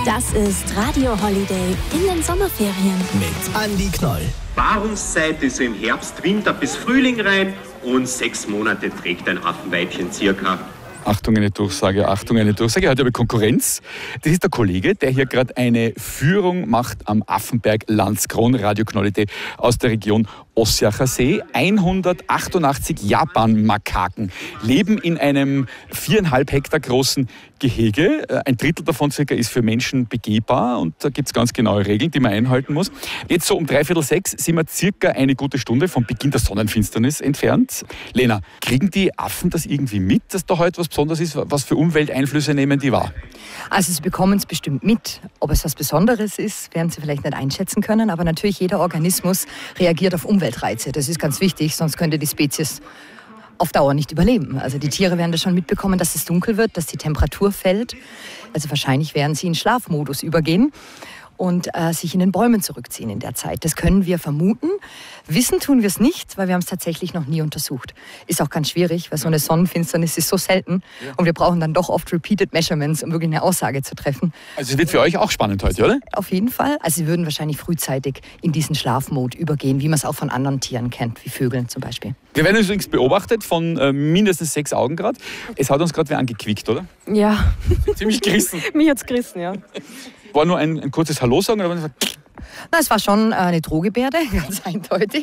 Das ist Radio Holiday in den Sommerferien. Mit Andi Knoll. Paarungszeit ist im Herbst, Winter bis Frühling rein und 6 Monate trägt ein Affenweibchen circa. Achtung, eine Durchsage, Achtung, eine Durchsage. Heute habe ich Konkurrenz. Das ist der Kollege, der hier gerade eine Führung macht am Affenberg Landskron, Radio Knoll aus der Region Ossiacher See. 188 Japan-Makaken leben in einem 4,5 Hektar großen Gehege. Ein Drittel davon circa ist für Menschen begehbar und da gibt es ganz genaue Regeln, die man einhalten muss. Jetzt so um 5:45 sind wir circa eine gute Stunde vom Beginn der Sonnenfinsternis entfernt. Lena, kriegen die Affen das irgendwie mit, dass da heute was Besonderes ist? Was für Umwelteinflüsse nehmen die wahr? Also sie bekommen es bestimmt mit. Ob es was Besonderes ist, werden sie vielleicht nicht einschätzen können. Aber natürlich jeder Organismus reagiert auf Umweltreize. Das ist ganz wichtig, sonst könnte die Spezies auf Dauer nicht überleben. Also die Tiere werden das schon mitbekommen, dass es dunkel wird, dass die Temperatur fällt. Also wahrscheinlich werden sie in Schlafmodus übergehen und sich in den Bäumen zurückziehen in der Zeit. Das können wir vermuten. Wissen tun wir es nicht, weil wir haben es tatsächlich noch nie untersucht. Ist auch ganz schwierig, weil so eine Sonnenfinsternis ist so selten. Und wir brauchen dann doch oft repeated measurements, um wirklich eine Aussage zu treffen. Also es wird für euch auch spannend heute, oder? Auf jeden Fall. Also sie würden wahrscheinlich frühzeitig in diesen Schlafmod übergehen, wie man es auch von anderen Tieren kennt, wie Vögeln zum Beispiel. Wir werden übrigens beobachtet von mindestens 6 Augen gerade. Es hat uns gerade wer angequickt, oder? Ja. Ziemlich gerissen. Mich hat's gerissen, ja. War nur ein kurzes Hallo sagen oder? Na, es war schon eine Drohgebärde, ganz eindeutig.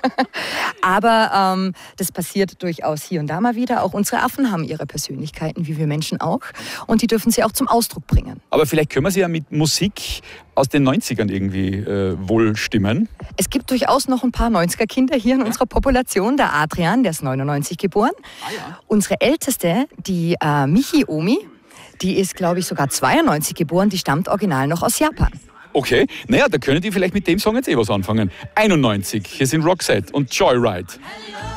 Aber das passiert durchaus hier und da mal wieder. Auch unsere Affen haben ihre Persönlichkeiten, wie wir Menschen auch. Und die dürfen sie auch zum Ausdruck bringen. Aber vielleicht können wir sie ja mit Musik aus den 90ern irgendwie wohl stimmen. Es gibt durchaus noch ein paar 90er-Kinder hier in unserer Population. Der Adrian, der ist 99 geboren. Ah, ja. Unsere Älteste, die Michi-Omi, die ist, glaube ich, sogar 92 geboren. Die stammt original noch aus Japan. Okay, naja, da können die vielleicht mit dem Song jetzt was anfangen. 91, hier sind Roxette und Joyride.